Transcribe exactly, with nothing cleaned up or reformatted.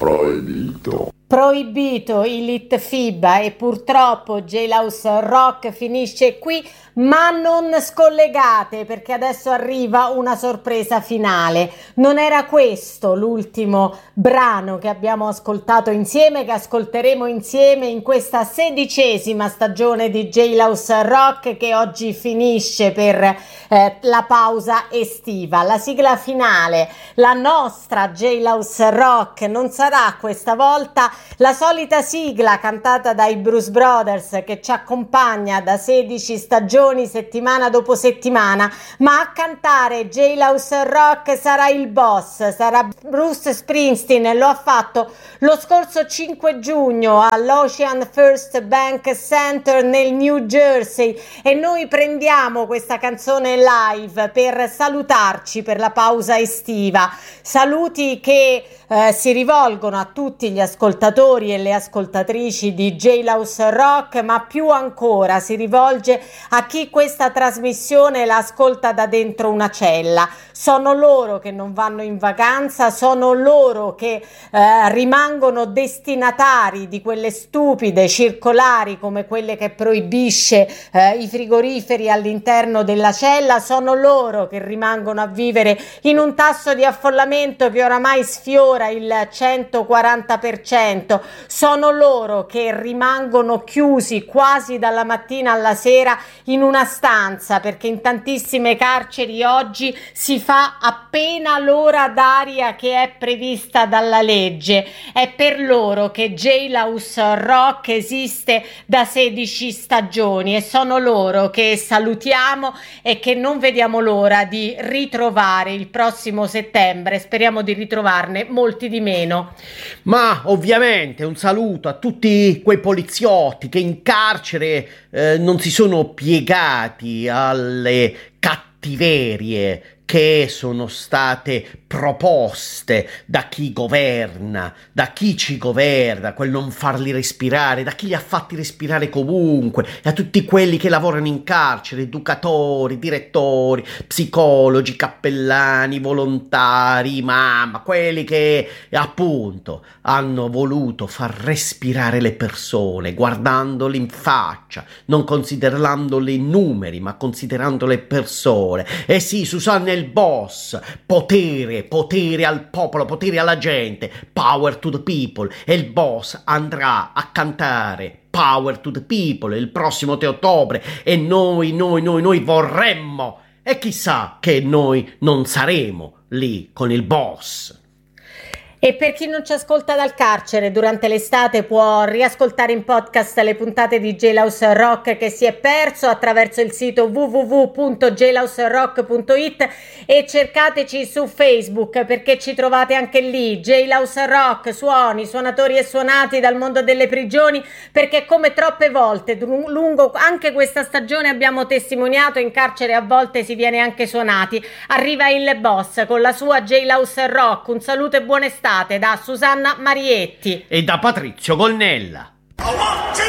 Proibito. Proibito il Litfiba e purtroppo Jailhouse Rock finisce qui, ma non scollegate perché adesso arriva una sorpresa finale. Non era questo l'ultimo brano che abbiamo ascoltato insieme, che ascolteremo insieme in questa sedicesima stagione di Jailhouse Rock che oggi finisce per eh, la pausa estiva. La sigla finale, la nostra Jailhouse Rock, non sarà questa volta la solita sigla cantata dai Blues Brothers che ci accompagna da sedici stagioni settimana dopo settimana, ma a cantare Jailhouse Rock sarà il boss, sarà Bruce Springsteen. Lo ha fatto lo scorso cinque giugno all'Ocean First Bank Center nel New Jersey e noi prendiamo questa canzone live per salutarci per la pausa estiva. Saluti che eh, si rivolgono a tutti gli ascoltatori e le ascoltatrici di Jailhouse Rock, ma più ancora si rivolge a chi questa trasmissione la ascolta da dentro una cella. Sono loro che non vanno in vacanza, sono loro che eh, rimangono destinatari di quelle stupide circolari come quelle che proibisce eh, i frigoriferi all'interno della cella, sono loro che rimangono a vivere in un tasso di affollamento che oramai sfiora il centoquaranta per cento. Sono loro che rimangono chiusi quasi dalla mattina alla sera in una stanza perché in tantissime carceri oggi si fa appena l'ora d'aria che è prevista dalla legge. È per loro che Jailhouse Rock esiste da sedici stagioni e sono loro che salutiamo e che non vediamo l'ora di ritrovare il prossimo settembre. Speriamo di ritrovarne molti di meno. Ma ovviamente un saluto a tutti quei poliziotti che in carcere eh, non si sono piegati alle cattiverie che sono state proposte da chi governa, da chi ci governa, quel non farli respirare, da chi li ha fatti respirare comunque, e a tutti quelli che lavorano in carcere, educatori, direttori, psicologi, cappellani, volontari, mamma, quelli che appunto hanno voluto far respirare le persone, guardandole in faccia, non considerandole i numeri, ma considerando le persone. E sì, Susanna è il boss, potere, potere al popolo, potere alla gente, power to the people, e il boss andrà a cantare Power to the People il prossimo tre ottobre e noi, noi, noi, noi vorremmo, e chissà che noi non saremo lì con il boss. E per chi non ci ascolta dal carcere durante l'estate può riascoltare in podcast le puntate di Jailhouse Rock che si è perso attraverso il sito w w w punto jailhouse rock punto i t e cercateci su Facebook perché ci trovate anche lì. Jailhouse Rock, suoni, suonatori e suonati dal mondo delle prigioni, perché come troppe volte lungo anche questa stagione abbiamo testimoniato, in carcere a volte si viene anche suonati. Arriva il boss con la sua Jailhouse Rock. Un saluto e buona estate da Susanna Marietti e da Patrizio Gonnella.